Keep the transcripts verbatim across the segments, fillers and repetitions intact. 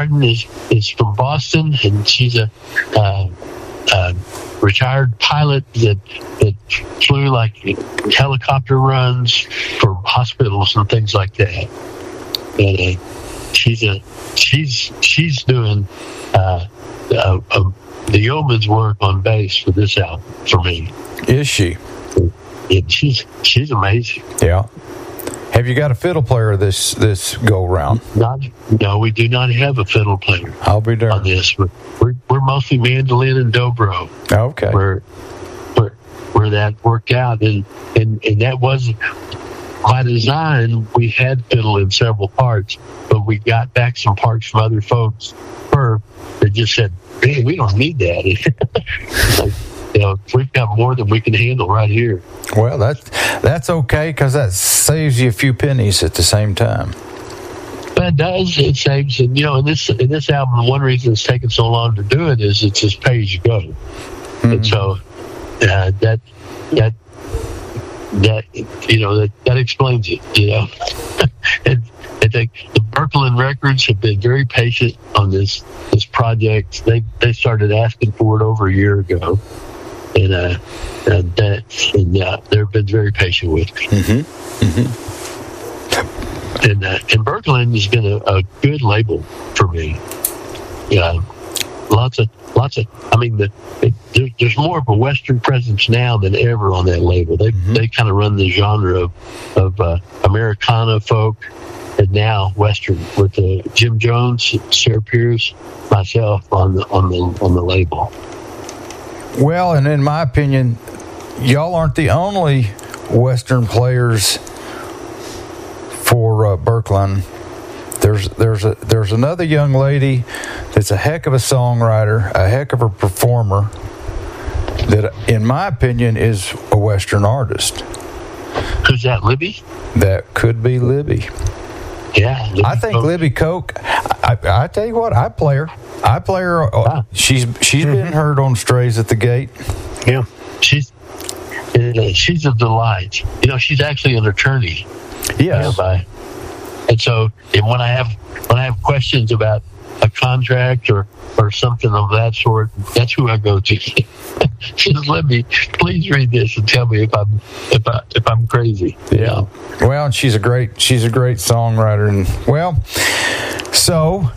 is is from Boston, and she's a uh, uh, retired pilot that that flew like helicopter runs for hospitals and things like that. And uh, she's a she's she's doing uh, uh, uh, the yeoman's work on bass for this album for me. Is she? And she's she's amazing. Yeah. Have you got a fiddle player this this go round? Not, no, we do not have a fiddle player. I'll be there on this. We're, we're we're mostly mandolin and dobro. Okay. Where where where that worked out, and and and that was by design. We had fiddle in several parts, but we got back some parts from other folks for that just said, "Man, we don't need that." Like, you know, we've got more than we can handle right here. Well, that's that's okay because that saves you a few pennies at the same time. But it does. It saves, and you know, in this in this album, one reason it's taken so long to do it is it's just pay as you go, mm-hmm. and so uh, that that that you know that, that explains it. You know, and I think the Berkeley Records have been very patient on this this project. They they started asking for it over a year ago. And, uh, and that, and uh, they've been very patient with me. Mm-hmm. Mm-hmm. And uh, and Berkeley has been a, a good label for me. Yeah, lots of lots of. I mean, the, it, there, there's more of a Western presence now than ever on that label. They mm-hmm. they kind of run the genre of of uh, Americana folk, and now Western with uh, Jim Jones, Sarah Pierce, myself on the on the on the label. Well, and in my opinion, y'all aren't the only Western players for uh, Berkeley. There's there's a there's another young lady that's a heck of a songwriter, a heck of a performer. That, in my opinion, is a Western artist. Who's that, Libby? That could be Libby. Yeah, Libby I think Coke. Libby Coke. I, I tell you what, I play her. I play her. Ah. She's she's mm-hmm. been heard on Strays at the Gate. Yeah, she's uh, she's a delight. You know, she's actually an attorney. Yes. By, and so, and when I have when I have questions about a contract or, or something of that sort, that's who I go to. She says, "Let me please read this and tell me if I'm if I if I'm crazy." Yeah. You know? Well, and she's a great she's a great songwriter, and well, so.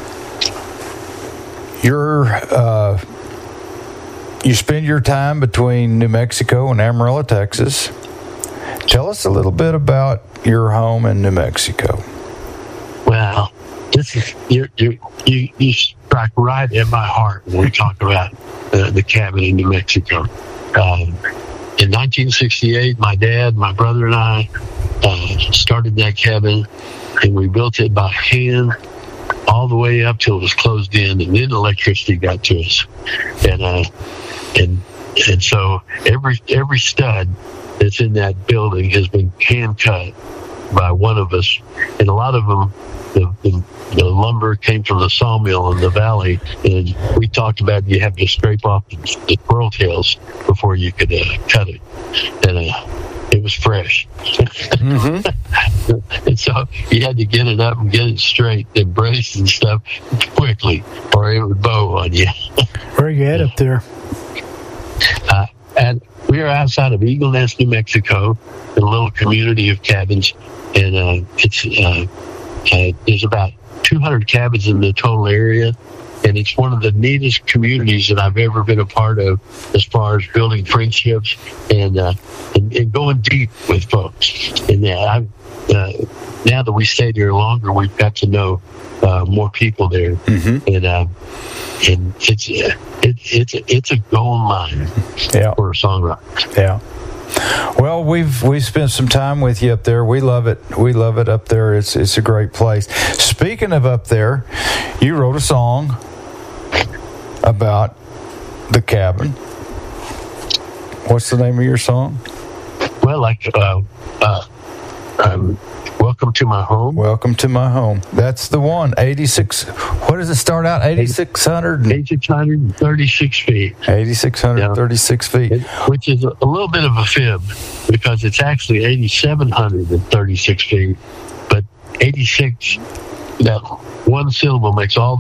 You're, uh, you spend your time between New Mexico and Amarillo, Texas. Tell us a little bit about your home in New Mexico. Well, this is you you you, you strike right in my heart when we talk about uh, the cabin in New Mexico. Um, in nineteen sixty-eight, my dad, my brother, and I uh, started that cabin, and we built it by hand. All the way up till it was closed in, and then electricity got to us, and uh, and and so every every stud that's in that building has been hand cut by one of us, and a lot of them, the, the, the lumber came from the sawmill in the valley, and we talked about you have to scrape off the, the squirrel tails before you could uh, cut it, and uh, it was fresh. Mm-hmm. And so you had to get it up and get it straight and brace and stuff quickly, or it would bow on you. Where are you at up there? Uh, and we are outside of Eagle Nest, New Mexico, in a little community of cabins, and uh, it's uh, uh, there's about two hundred cabins in the total area. And it's one of the neatest communities that I've ever been a part of as far as building friendships and uh, and, and going deep with folks. And uh, I've, uh, now that we stayed there longer, we've got to know uh, more people there. Mm-hmm. And uh, and it's uh, it, it's it's a gold mine yeah. for a songwriter. Yeah. Well, we've we've spent some time with you up there. We love it. We love it up there. It's it's a great place. Speaking of up there, you wrote a song about the cabin. What's the name of your song? Well, like uh, uh, um, Welcome to My Home. Welcome to My Home. That's the one. eighty-six. What does it start out? eighty-six hundred? eighty-six thirty-six feet. eighty-six thirty-six yeah. feet. It, which is a, a little bit of a fib because it's actually eighty-seven thirty-six feet, but eighty-six that one syllable makes all